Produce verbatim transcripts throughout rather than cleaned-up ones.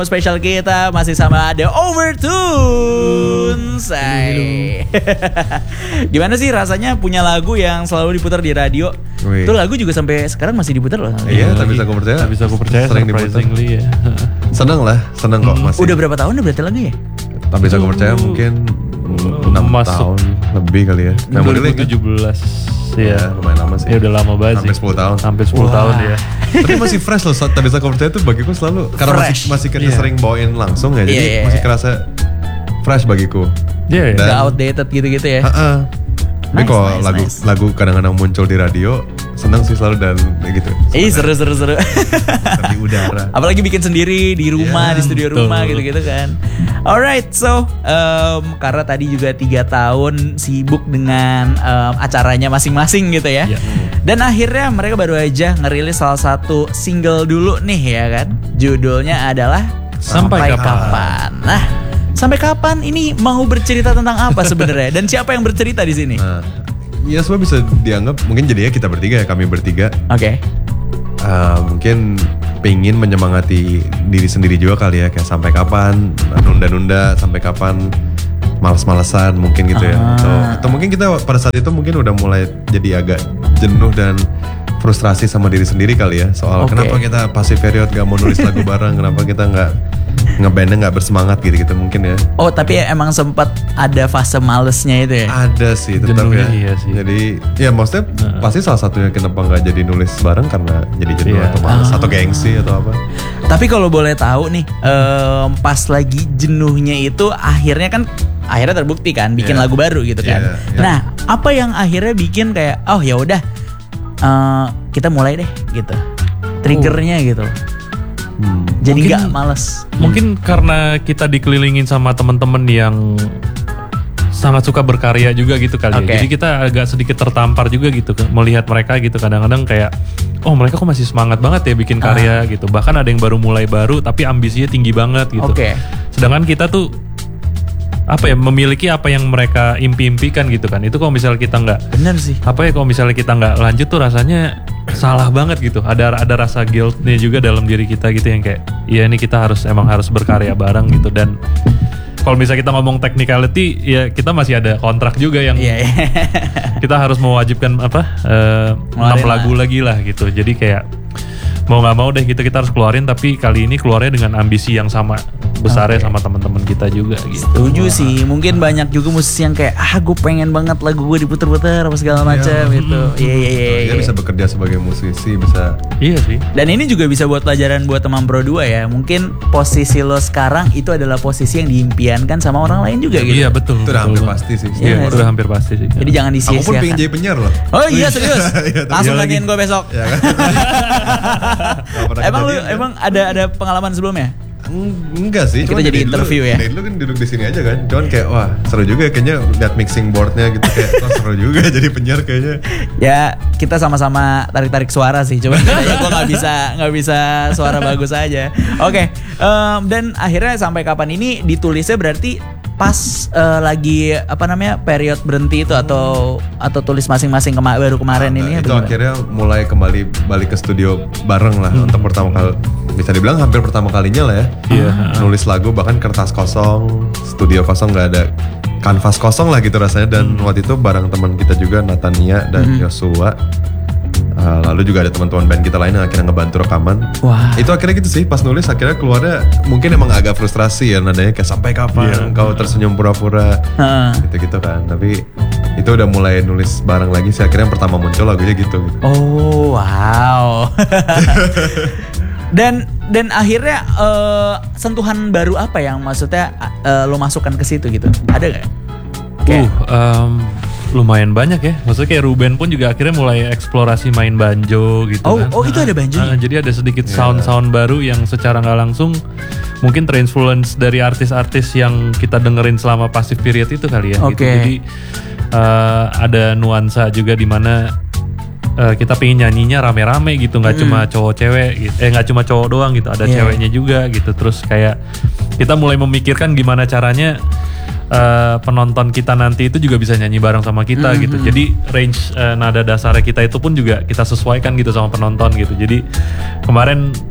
Spesial kita masih sama The Overtones. Gimana sih rasanya punya lagu yang selalu diputar di radio? Wih. Itu lagu juga sampai sekarang masih diputar loh. Iya, tak bisa aku percaya. Tak bisa aku percaya, sering diputar. surprisingly ya. Seneng lah, seneng kok masih. Udah berapa tahun udah berarti lagu ya? Tak bisa aku percaya mungkin enam tahun lebih kali ya. dua ribu tujuh belas ya, lumayan lama sih. Ya udah lama banget Hampir sih. sepuluh tahun. Hampir sepuluh tahun ya. Tapi masih fresh loh, tak bisa aku percaya tuh bagiku selalu. Karena Fresh. masih, masih kita Iya. sering bawain langsung ya, jadi Iya, iya, masih iya. kerasa fresh bagiku. Iya, Dan- Gak outdated gitu-gitu ya. Heeh. Tapi Nice, kalau nice, lagu nice. lagu kadang-kadang muncul di radio, seneng sih selalu dan kayak gitu. Ih seru seru seru. Di udara. Apalagi bikin sendiri di rumah, Ya, di studio betul. rumah gitu-gitu kan. Alright, so um, karena tadi juga tiga tahun sibuk dengan um, acaranya masing-masing gitu ya. Ya. Dan akhirnya mereka baru aja ngerilis salah satu single dulu nih ya kan. Judulnya adalah Sampai Kapan. Nah, sampai kapan ini mau bercerita tentang apa sebenarnya? Dan siapa yang bercerita di sini? Nah, ya semua bisa dianggap mungkin jadinya kita bertiga ya, kami bertiga. Oke. Uh, mungkin pengen menyemangati diri sendiri juga kali ya, kayak sampai kapan nunda-nunda, sampai kapan males-malesan mungkin gitu ya. Ah. Atau, atau mungkin kita pada saat itu mungkin udah mulai jadi agak jenuh dan frustrasi sama diri sendiri kali ya, soal Oke. kenapa kita passive period gak mau nulis lagu bareng, kenapa kita nggak ngebandnya nggak bersemangat gitu-gitu mungkin ya. Oh, tapi emang sempat ada fase malesnya itu ya? Ada sih tetap Jenuhnya ya. iya sih. Jadi ya maksudnya Nah. pasti salah satunya kenapa nggak jadi nulis bareng karena jadi jenuh Iya. atau malas Ah. atau gengsi atau apa. Tapi kalau boleh tahu nih, em, pas lagi jenuhnya itu akhirnya kan akhirnya terbukti kan bikin Iya. lagu baru gitu kan. Iya, iya. Nah, apa yang akhirnya bikin kayak oh ya udah eh, kita mulai deh gitu. Triggernya gitu. Hmm. Jadi Mungkin- nggak males. Mungkin karena kita dikelilingin sama teman-teman yang sangat suka berkarya juga gitu kali Oke. ya. Jadi kita agak sedikit tertampar juga gitu melihat mereka gitu kadang-kadang kayak oh mereka kok masih semangat banget ya bikin karya gitu. Bahkan ada yang baru mulai baru tapi ambisinya tinggi banget gitu. Oke. Sedangkan kita tuh apa ya memiliki apa yang mereka impi-impikan gitu kan. Itu kalau misalnya kita nggak Bener sih. apa ya kalau misalnya kita nggak lanjut tuh rasanya salah banget gitu. Ada ada rasa guilt-nya juga dalam diri kita gitu yang kayak iya ini kita harus emang harus berkarya bareng gitu. Dan kalau misalnya kita ngomong technicality ya kita masih ada kontrak juga yang Iya, iya. kita harus mewajibkan apa eh, enam Ngeluarin lagu lagi lah gitu. Jadi kayak mau nggak mau deh gitu kita harus keluarin tapi kali ini keluarnya dengan ambisi yang sama besarnya Oke. sama teman-teman kita juga gitu. Setuju sih. Mungkin banyak juga musisi yang kayak ah gue pengen banget lagu gue diputer-puter apa segala macam gitu. Iya iya iya. Dia iya. bisa bekerja sebagai musisi, bisa Iya sih. Dan ini juga bisa buat pelajaran buat teman Pro dua ya. Mungkin posisi lo sekarang itu adalah posisi yang diimpiankan sama orang lain juga gitu. Iya betul. itu udah betul hampir banget. pasti sih. Iya, Iya, nggak udah sih? hampir pasti sih. Jadi jangan Aku pun pengen disia-siakan. jadi penyiar loh. Oh iya serius. Iya, tapi Langsung iya tanyain gue besok. Ya kan? Nggak pernah Emang lu kejadian, kan? emang ada ada pengalaman sebelumnya? Eng- Enggak sih. Kita cuman jadi dari dulu- interview ya. Dari dulu kan duduk di sini aja kan. Cuman kayak wah seru juga ya, kayaknya lihat mixing boardnya gitu kayak wah seru juga jadi penyiar kayaknya. Ya kita sama-sama tarik-tarik suara sih. Coba gue nggak bisa nggak bisa suara bagus aja. Oke. em, dan akhirnya sampai kapan ini ditulisnya berarti pas eh, lagi apa namanya period berhenti itu atau atau tulis masing-masing kema- baru kemarin Nah, ini ya itu bagaimana? akhirnya mulai kembali balik ke studio bareng lah Hmm. untuk pertama kali, bisa dibilang hampir pertama kalinya lah ya. Iya. Nulis lagu bahkan kertas kosong, studio kosong, nggak ada kanvas kosong lah gitu rasanya. Dan waktu itu bareng teman kita juga Natania dan Hmm. Yosua. Uh, lalu juga ada teman-teman band kita lain yang akhirnya ngebantu rekaman. Wah. Itu akhirnya gitu sih, pas nulis akhirnya keluarnya mungkin emang agak frustrasi ya, nadanya kayak sampai kapan Iya. engkau tersenyum pura-pura Heeh. gitu-gitu kan. Tapi itu udah mulai nulis bareng lagi sih, akhirnya yang pertama muncul lagunya gitu. Oh wow. dan dan akhirnya eh, sentuhan baru apa yang maksudnya eh, lo masukkan ke situ gitu? Ada nggak? Kayak- Uh, em, lumayan banyak ya. Maksudnya kayak Ruben pun juga akhirnya mulai eksplorasi main banjo gitu Oh, kan. oh, itu ada banjonya? Ah, jadi ada sedikit Iya. sound-sound baru yang secara nggak langsung mungkin terinfluence dari artis-artis yang kita dengerin selama passive period itu kali ya. Gitu. Oke. Jadi eh, ada nuansa juga di mana eh, kita pengen nyanyinya rame-rame gitu, nggak cuma cowok cewek gitu. Eh nggak cuma cowok doang gitu, ada Iya. ceweknya juga gitu. Terus kayak kita mulai memikirkan gimana caranya eh, penonton kita nanti itu juga bisa nyanyi bareng sama kita gitu. Jadi range eh, nada dasarnya kita itu pun juga kita sesuaikan gitu sama penonton gitu. Jadi kemarin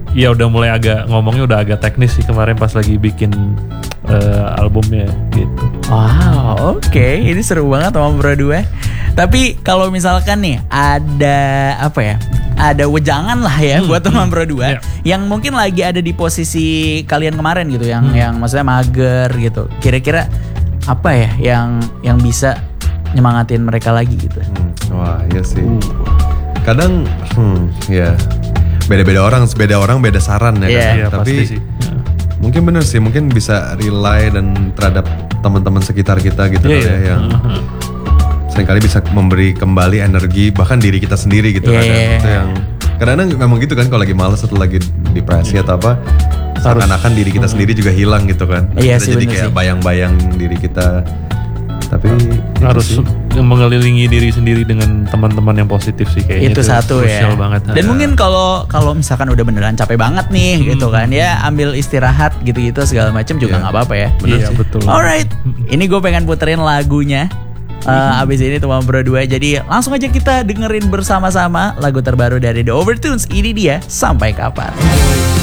ya udah mulai agak ngomongnya udah agak teknis sih kemarin pas lagi bikin uh, albumnya gitu. Wow, oke, okay. Ini seru banget sama Bro dua. Tapi kalau misalkan nih ada apa ya? Ada wejangan lah ya hmm, buat teman hmm, Bro dua yeah. yang mungkin lagi ada di posisi kalian kemarin gitu, yang hmm. yang maksudnya mager gitu. Kira-kira apa ya yang yang bisa nyemangatin mereka lagi gitu? Hmm, wah, iya sih. Uh. Kadang hmm, ya beda-beda orang, beda orang beda saran ya yeah. kan. Yeah, tapi sih. Mungkin bener sih, mungkin bisa rely dan terhadap teman-teman sekitar kita gitu yeah, kan yeah. ya yang uh-huh. seringkali bisa memberi kembali energi bahkan diri kita sendiri gitu yeah. kan. Itu yang kadang-kadang memang gitu kan, kalau lagi malas atau lagi depresi yeah. atau apa, seakan-akan diri kita uh-huh. sendiri juga hilang gitu kan. Iya kita sih, jadi kayak sih. bayang-bayang diri kita. Tapi harus mengelilingi diri sendiri dengan teman-teman yang positif sih kayaknya. Itu, itu satu ya. Banget. Dan ya. Mungkin kalau kalau misalkan udah beneran capek banget nih hmm. gitu kan ya, ambil istirahat gitu-gitu segala macam juga nggak yeah. apa-apa ya. Bener iya, sih. Betul. Alright, ini gue pengen puterin lagunya. Uh, abis ini teman Bro dua. Jadi langsung aja kita dengerin bersama-sama lagu terbaru dari The Overtones. Ini dia Sampai Kapan.